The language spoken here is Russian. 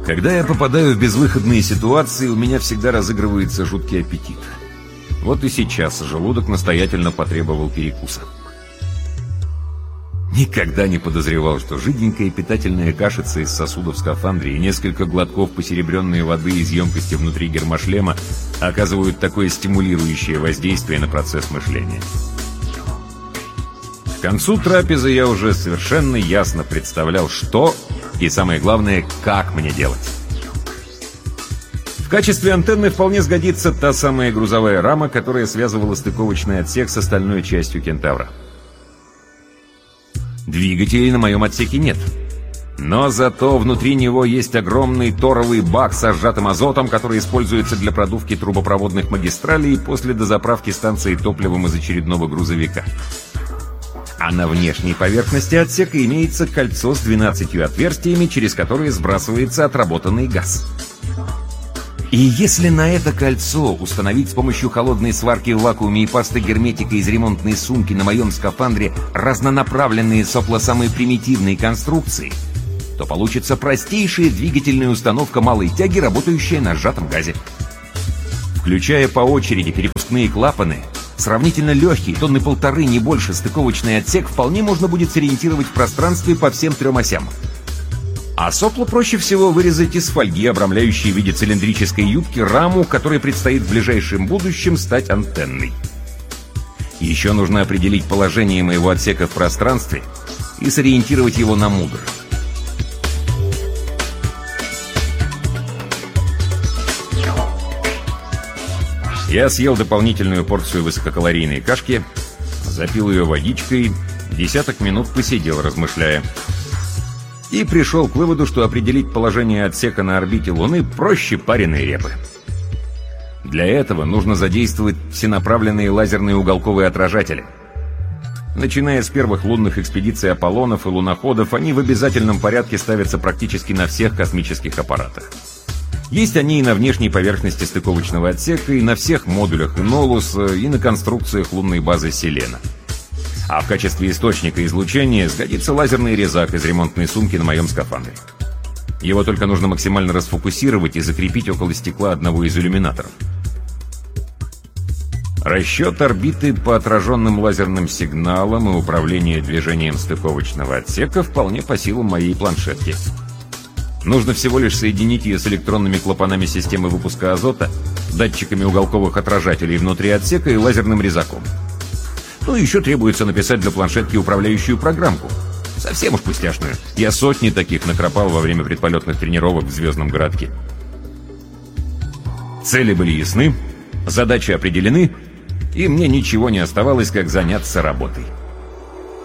Когда я попадаю в безвыходные ситуации, у меня всегда разыгрывается жуткий аппетит. Вот и сейчас желудок настоятельно потребовал перекуса. Никогда не подозревал, что жиденькая питательная кашица из сосудов в скафандре и несколько глотков посеребренной воды из емкости внутри гермошлема оказывают такое стимулирующее воздействие на процесс мышления. К концу трапезы я уже совершенно ясно представлял, что и, самое главное, как мне делать. В качестве антенны вполне сгодится та самая грузовая рама, которая связывала стыковочный отсек с остальной частью «Кентавра». Двигателей на моем отсеке нет. Но зато внутри него есть огромный торовый бак со сжатым азотом, который используется для продувки трубопроводных магистралей после дозаправки станции топливом из очередного грузовика. А на внешней поверхности отсека имеется кольцо с 12 отверстиями, через которые сбрасывается отработанный газ. И если на это кольцо установить с помощью холодной сварки в вакууме и пасты герметика из ремонтной сумки на моем скафандре разнонаправленные сопла самой примитивной конструкции, то получится простейшая двигательная установка малой тяги, работающая на сжатом газе. Включая по очереди перепускные клапаны, сравнительно легкий, 1,5 тонны, не больше, стыковочный отсек вполне можно будет сориентировать в пространстве по всем 3 осям. А сопло проще всего вырезать из фольги, обрамляющей в виде цилиндрической юбки раму, которой предстоит в ближайшем будущем стать антенной. Еще нужно определить положение моего отсека в пространстве и сориентировать его на мудр. Я съел дополнительную порцию высококалорийной кашки, запил ее водичкой, десяток минут посидел, размышляя. И пришел к выводу, что определить положение отсека на орбите Луны проще пареной репы. Для этого нужно задействовать всенаправленные лазерные уголковые отражатели. Начиная с первых лунных экспедиций Аполлонов и луноходов, они в обязательном порядке ставятся практически на всех космических аппаратах. Есть они и на внешней поверхности стыковочного отсека, и на всех модулях Инолус, и на конструкциях лунной базы Селена. А в качестве источника излучения сгодится лазерный резак из ремонтной сумки на моем скафандре. Его только нужно максимально расфокусировать и закрепить около стекла одного из иллюминаторов. Расчет орбиты по отраженным лазерным сигналам и управление движением стыковочного отсека вполне по силам моей планшетки. Нужно всего лишь соединить ее с электронными клапанами системы выпуска азота, датчиками уголковых отражателей внутри отсека и лазерным резаком. Ну и еще требуется написать для планшетки управляющую программку. Совсем уж пустяшную. Я сотни таких накропал во время предполетных тренировок в Звездном городке. Цели были ясны, задачи определены, и мне ничего не оставалось, как заняться работой.